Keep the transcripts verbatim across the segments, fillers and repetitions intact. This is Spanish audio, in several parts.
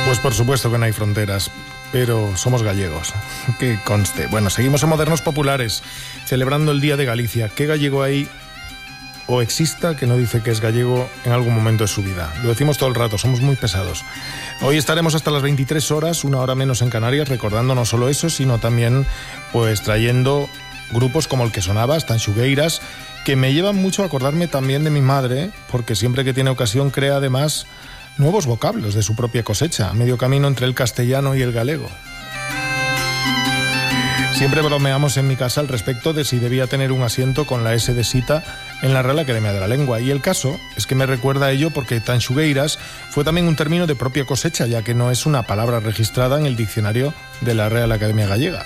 Pues por supuesto que no hay fronteras, pero somos gallegos, que conste. Bueno, seguimos en Modernos Populares, celebrando el Día de Galicia. ¿Qué gallego hay o exista que no dice que es gallego en algún momento de su vida? Lo decimos todo el rato, somos muy pesados. Hoy estaremos hasta las veintitrés horas, una hora menos en Canarias, recordando no solo eso, sino también pues trayendo grupos como el que sonaba, As Tanxugueiras, que me llevan mucho a acordarme también de mi madre, porque siempre que tiene ocasión crea además nuevos vocablos de su propia cosecha, a medio camino entre el castellano y el galego. Siempre bromeamos en mi casa al respecto de si debía tener un asiento con la S de Sita en la Real Academia de la Lengua. Y el caso es que me recuerda a ello porque tanxugueiras fue también un término de propia cosecha, ya que no es una palabra registrada en el diccionario de la Real Academia Gallega.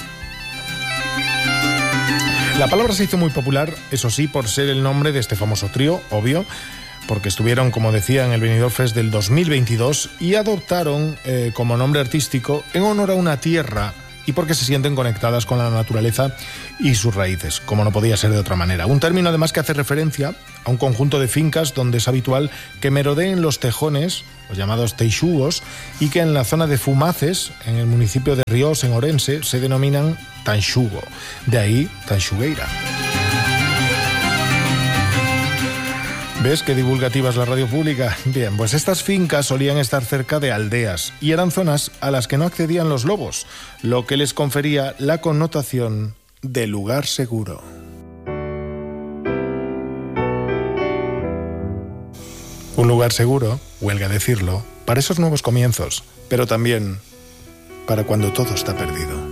La palabra se hizo muy popular, eso sí, por ser el nombre de este famoso trío, obvio, porque estuvieron, como decía, en el Benidorm Fest del dos mil veintidós y adoptaron eh, como nombre artístico en honor a una tierra y porque se sienten conectadas con la naturaleza y sus raíces, como no podía ser de otra manera. Un término además que hace referencia a un conjunto de fincas donde es habitual que merodeen los tejones, los llamados teixugos, y que en la zona de Fumaces, en el municipio de Ríos, en Orense, se denominan tanxugo. De ahí, tanxugueira. ¿Ves qué divulgativa es la radio pública? Bien, pues estas fincas solían estar cerca de aldeas y eran zonas a las que no accedían los lobos, lo que les confería la connotación de lugar seguro. Un lugar seguro, huelga decirlo, para esos nuevos comienzos, pero también para cuando todo está perdido.